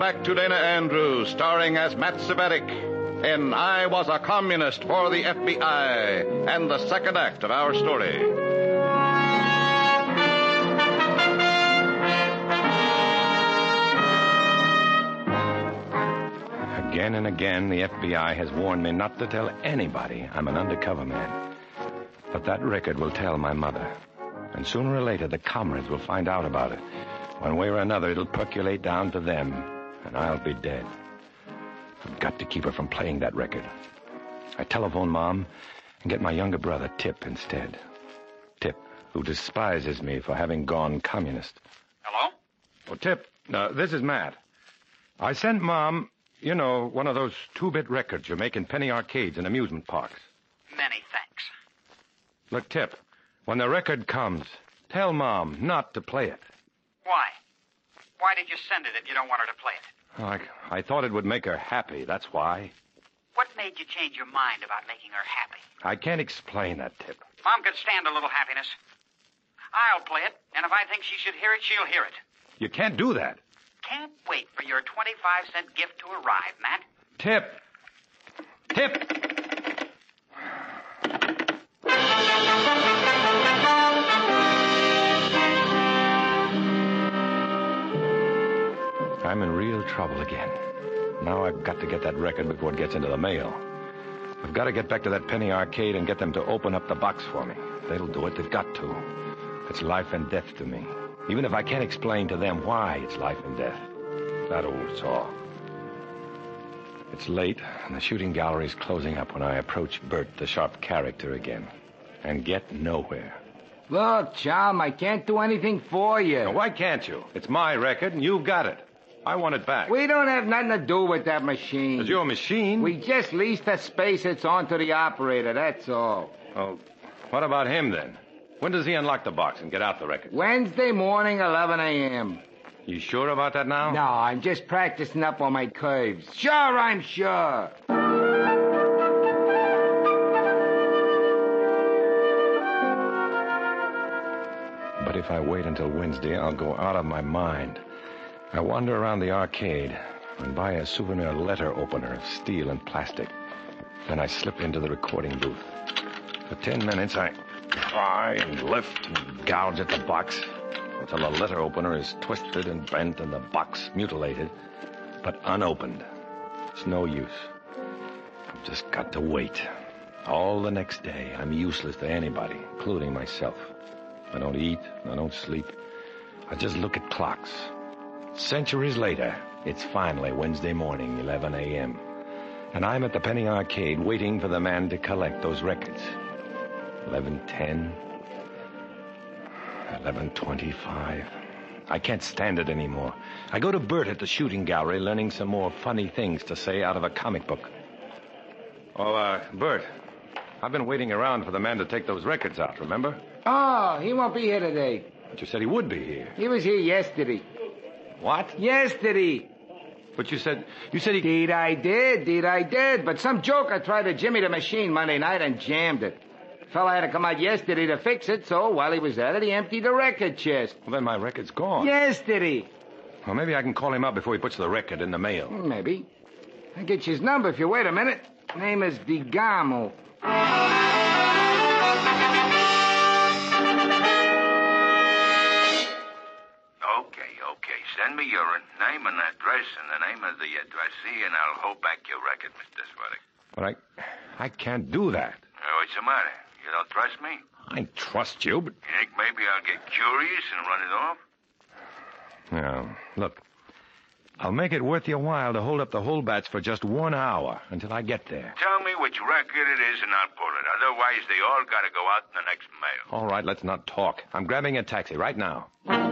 back to Dana Andrews, starring as Matt Cvetic in I Was a Communist for the FBI, and the second act of our story. Again and again, the FBI has warned me not to tell anybody I'm an undercover man. But that record will tell my mother. And sooner or later, the comrades will find out about it. One way or another, it'll percolate down to them, and I'll be dead. I've got to keep her from playing that record. I telephone Mom and get my younger brother, Tip, instead. Tip, who despises me for having gone communist. Hello? Oh, Tip, this is Matt. I sent Mom, you know, one of those 2-bit records you make in penny arcades and amusement parks. Many thanks. Look, Tip, when the record comes, tell Mom not to play it. Why? Why did you send it if you don't want her to play it? I thought it would make her happy, that's why. What made you change your mind about making her happy? I can't explain that, Tip. Mom could stand a little happiness. I'll play it, and if I think she should hear it, she'll hear it. You can't do that. Can't wait for your 25-cent gift to arrive, Matt. Tip! I'm in real trouble again. Now I've got to get that record before it gets into the mail. I've got to get back to that penny arcade and get them to open up the box for me. They'll do it. They've got to. It's life and death to me. Even if I can't explain to them why it's life and death. That old saw. It's late, and the shooting gallery's closing up when I approach Bert, the sharp character, again. And get nowhere. Look, chum, I can't do anything for you. Now, why can't you? It's my record, and you've got it. I want it back. We don't have nothing to do with that machine. It's your machine? We just lease the space it's on to the operator, that's all. Oh, what about him, then? When does he unlock the box and get out the record? Wednesday morning, 11 a.m. You sure about that now? No, I'm just practicing up on my curves. Sure, I'm sure. But if I wait until Wednesday, I'll go out of my mind. I wander around the arcade and buy a souvenir letter opener of steel and plastic. Then I slip into the recording booth. For 10 minutes, I pry and lift and gouge at the box until the letter opener is twisted and bent and the box mutilated, but unopened. It's no use. I've just got to wait. All the next day, I'm useless to anybody, including myself. I don't eat, I don't sleep. I just look at clocks. Centuries later, it's finally Wednesday morning, 11 a.m. And I'm at the penny arcade waiting for the man to collect those records. 11:10, 11:25. I can't stand it anymore. I go to Bert at the shooting gallery learning some more funny things to say out of a comic book. Oh, Bert, I've been waiting around for the man to take those records out, remember? Oh, he won't be here today. But you said he would be here. He was here yesterday. What? Yesterday. But you said he... Deed I did. But some joker tried to jimmy the machine Monday night and jammed it. Fella had to come out yesterday to fix it, so while he was at it, he emptied the record chest. Well, then my record's gone. Yesterday. Well, maybe I can call him up before he puts the record in the mail. Maybe. I'll get you his number if you wait a minute. Name is DeGamo. Okay. Send me your name and address and the name of the addressee, and I'll hold back your record, Mr. Cvetic. But I can't do that. What's the matter? You don't trust me? I trust you, but... You think maybe I'll get curious and run it off? No. Look, I'll make it worth your while to hold up the whole batch for just 1 hour until I get there. Tell me which record it is and I'll pull it. Otherwise, they all got to go out in the next mail. All right, let's not talk. I'm grabbing a taxi right now.